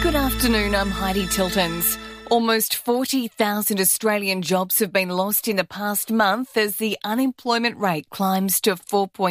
Good afternoon, I'm Heidi Tiltons. Almost 40,000 Australian jobs have been lost in the past month as the unemployment rate climbs to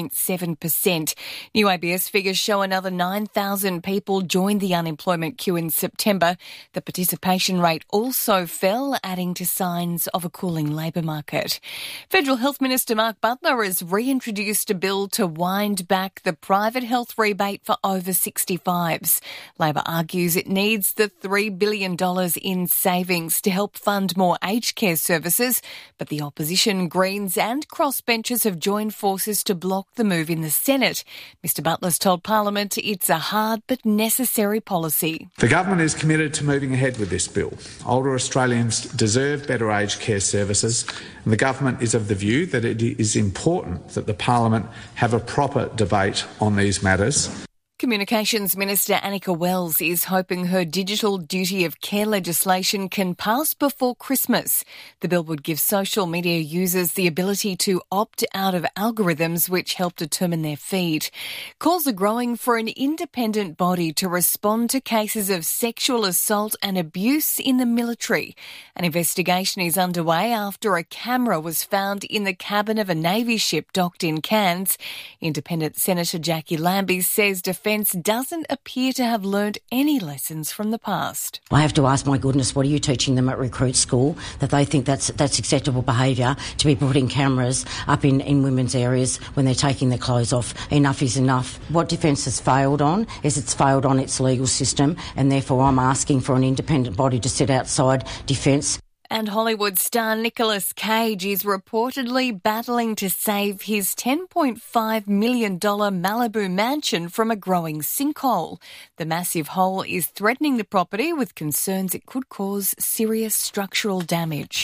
4.7%. New ABS figures show another 9,000 people joined the unemployment queue in September. The participation rate also fell, adding to signs of a cooling labour market. Federal Health Minister Mark Butler has reintroduced a bill to wind back the private health rebate for over 65s. Labor argues it needs the $3 billion in savings to help fund more aged care services, but the opposition, Greens and crossbenchers have joined forces to block the move in the Senate. Mr Butler's told Parliament it's a hard but necessary policy. The government is committed to moving ahead with this bill. Older Australians deserve better aged care services, and the government is of the view that it is important that the Parliament have a proper debate on these matters. Communications Minister Annika Wells is hoping her digital duty of care legislation can pass before Christmas. The bill would give social media users the ability to opt out of algorithms which help determine their feed. Calls are growing for an independent body to respond to cases of sexual assault and abuse in the military. An investigation is underway after a camera was found in the cabin of a Navy ship docked in Cairns. Independent Senator Jackie Lambie says Defence doesn't appear to have learned any lessons from the past. I have to ask, my goodness, what are you teaching them at recruit school, that they think that's acceptable behaviour to be putting cameras up in women's areas when they're taking their clothes off? Enough is enough. What Defence has failed on is it's failed on its legal system, and therefore I'm asking for an independent body to sit outside Defence. And Hollywood star Nicolas Cage is reportedly battling to save his $10.5 million Malibu mansion from a growing sinkhole. The massive hole is threatening the property with concerns it could cause serious structural damage.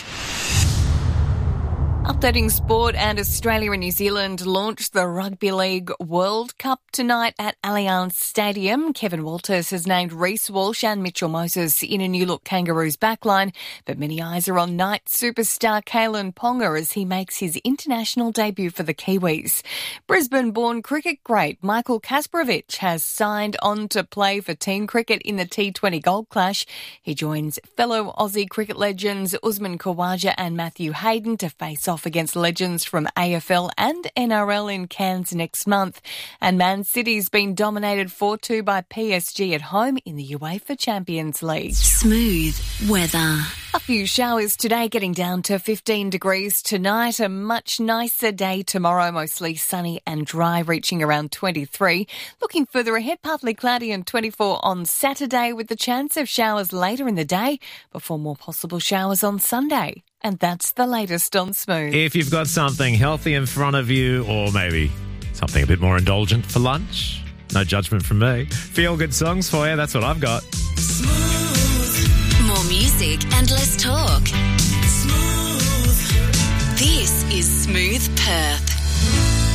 Updating sport, and Australia and New Zealand launched the Rugby League World Cup tonight at Allianz Stadium. Kevin Walters has named Reece Walsh and Mitchell Moses in a new-look Kangaroos backline, but many eyes are on Knight superstar Kalen Ponga as he makes his international debut for the Kiwis. Brisbane-born cricket great Michael Kasparovich has signed on to play for team cricket in the T20 Gold Clash. He joins fellow Aussie cricket legends Usman Khawaja and Matthew Hayden to face off against legends from AFL and NRL in Cairns next month. And Man City's been dominated 4-2 by PSG at home in the UEFA Champions League. Smooth weather. A few showers today, getting down to 15 degrees tonight. A much nicer day tomorrow, mostly sunny and dry, reaching around 23. Looking further ahead, partly cloudy and 24 on Saturday, with the chance of showers later in the day before more possible showers on Sunday. And that's the latest on Smooth. If you've got something healthy in front of you, or maybe something a bit more indulgent for lunch, no judgment from me. Feel-good songs for you, that's what I've got. Smooth. More music and less talk. Smooth. This is Smooth Perth.